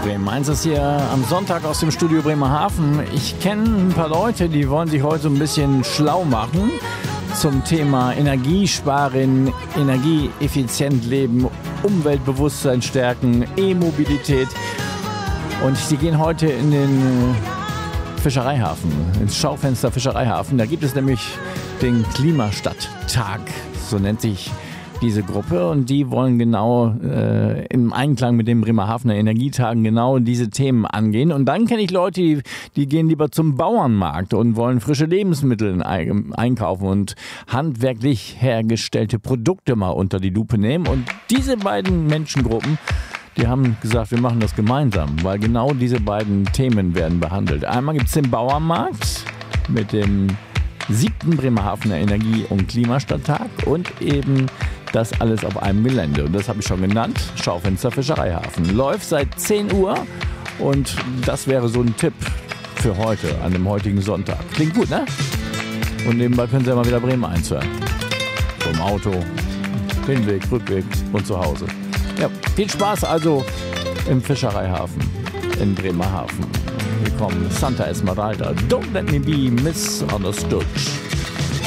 Bremen 1 ist hier am Sonntag aus dem Studio Bremerhaven. Ich kenne ein paar Leute, die wollen sich heute so ein bisschen schlau machen zum Thema Energiesparen, energieeffizient leben, Umweltbewusstsein stärken, E-Mobilität. Und die gehen heute in den Fischereihafen, ins Schaufenster Fischereihafen. Da gibt es nämlich den Klimastadttag, so nennt sich diese Gruppe, und die wollen genau im Einklang mit den Bremerhavener Energietagen genau diese Themen angehen. Und dann kenne ich Leute, die gehen lieber zum Bauernmarkt und wollen frische Lebensmittel einkaufen und handwerklich hergestellte Produkte mal unter die Lupe nehmen. Und diese beiden Menschengruppen, die haben gesagt, wir machen das gemeinsam, weil genau diese beiden Themen werden behandelt. Einmal gibt es den Bauernmarkt mit dem 7. Bremerhavener Energie- und Klimastadttag und eben das alles auf einem Gelände. Und das habe ich schon genannt, Schaufenster Fischereihafen. Läuft seit 10 Uhr und das wäre so ein Tipp für heute, an dem heutigen Sonntag. Klingt gut, ne? Und nebenbei können Sie ja mal wieder Bremen 1 hören. Vom Auto, Hinweg, Rückweg und zu Hause. Ja, viel Spaß also im Fischereihafen in Bremerhaven. Hier kommt Santa Esmeralda. Don't let me be misunderstood.